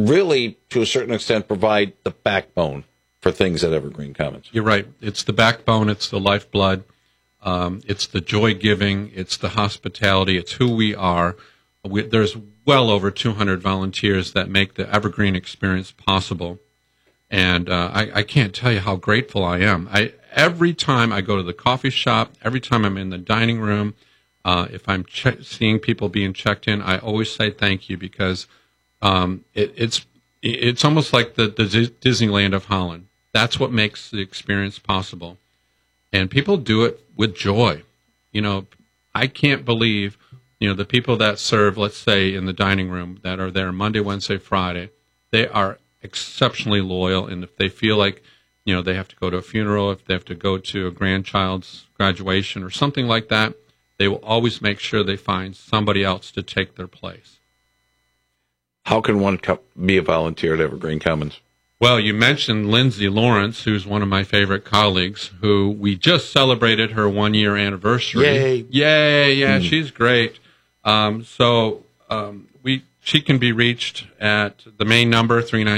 really, to a certain extent, provide the backbone for things at Evergreen Commons. You're right. It's the backbone. It's the lifeblood. It's the joy giving. It's the hospitality. It's who we are. There's well over 200 volunteers that make the Evergreen experience possible. And I can't tell you how grateful I am. Every time I go to the coffee shop, every time I'm in the dining room, if I'm seeing people being checked in, I always say thank you, because it's almost like the Disneyland of Holland. That's what makes the experience possible. And people do it with joy. I can't believe, the people that serve, let's say, in the dining room that are there Monday, Wednesday, Friday, they are exceptionally loyal. And if they feel like, they have to go to a funeral, if they have to go to a grandchild's graduation or something like that, they will always make sure they find somebody else to take their place. How can one be a volunteer at Evergreen Commons? Well, you mentioned Lindsay Lawrence, who's one of my favorite colleagues, who we just celebrated her 1-year anniversary. Yay! Yeah, she's great. She can be reached at the main number,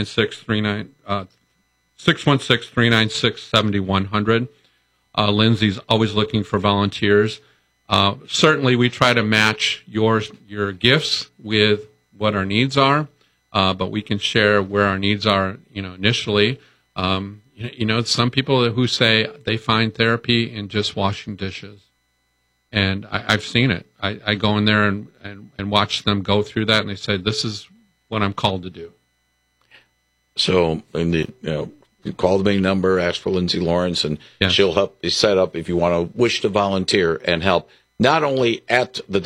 616-396-7100. Lindsay's always looking for volunteers. Certainly, we try to match your gifts with what our needs are, but we can share where our needs are, initially. Some people who say they find therapy in just washing dishes. And I've seen it. I go in there and watch them go through that, and they say, this is what I'm called to do. So, you call the main number, ask for Lindsay Lawrence, and she'll help you set up if you wish to volunteer and help, not only at the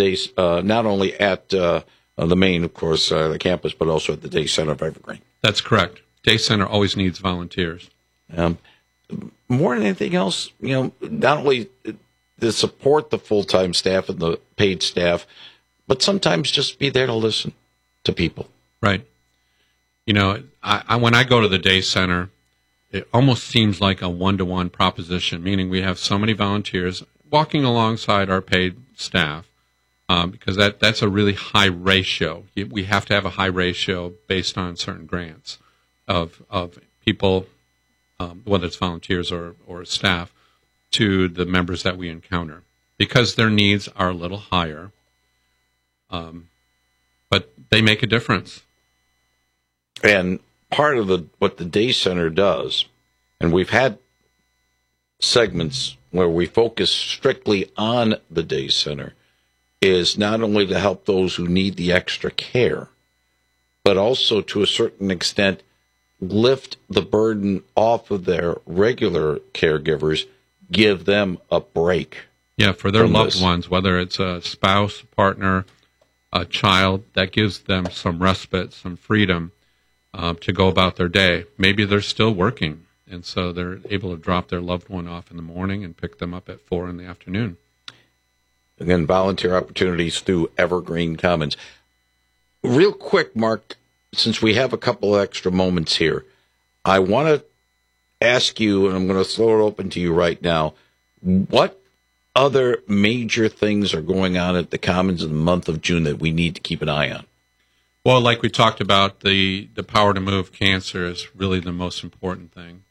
main, of course, the campus, but also at the Day Center of Evergreen. That's correct. Day Center always needs volunteers. More than anything else, not only to support the full-time staff and the paid staff, but sometimes just be there to listen to people. Right. When I go to the Day Center, it almost seems like a one-to-one proposition, meaning we have so many volunteers walking alongside our paid staff, because that's a really high ratio. We have to have a high ratio based on certain grants of people, whether it's volunteers or staff, to the members that we encounter, because their needs are a little higher, but they make a difference. And part of what the Day Center does, and we've had segments where we focus strictly on the Day Center, is not only to help those who need the extra care, but also to a certain extent lift the burden off of their regular caregivers, give them a break. Yeah, for their loved ones, whether it's a spouse, partner, a child, that gives them some respite, some freedom to go about their day. Maybe they're still working, and so they're able to drop their loved one off in the morning and pick them up at 4 in the afternoon. Again, volunteer opportunities through Evergreen Commons. Real quick, Mark, since we have a couple of extra moments here, I want to ask you, and I'm going to throw it open to you right now, what other major things are going on at the Commons in the month of June that we need to keep an eye on? Well, like we talked about, the Power to Move cancer is really the most important thing.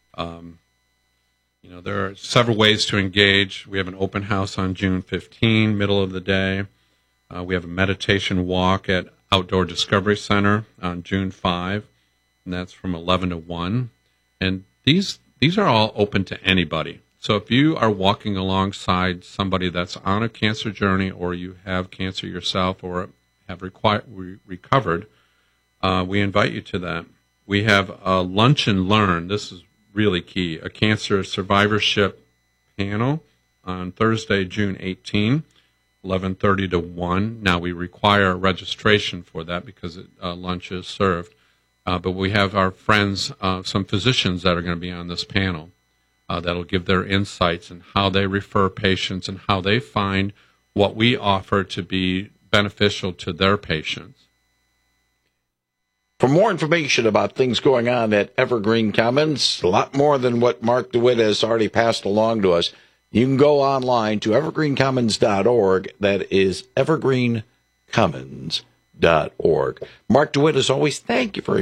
There are several ways to engage. We have an open house on June 15, middle of the day. We have a meditation walk at Outdoor Discovery Center on June 5, and that's from 11 to 1. And these are all open to anybody. So if you are walking alongside somebody that's on a cancer journey, or you have cancer yourself, or have recovered, we invite you to that. We have a lunch and learn. This is really key. A cancer survivorship panel on Thursday, June 18, 11:30 to 1. Now, we require a registration for that because lunch is served. But we have our friends, some physicians that are going to be on this panel that'll give their insights and how they refer patients and how they find what we offer to be beneficial to their patients. For more information about things going on at Evergreen Commons, a lot more than what Mark DeWitt has already passed along to us, you can go online to evergreencommons.org. That is evergreencommons.org. Mark DeWitt, as always, thank you very much.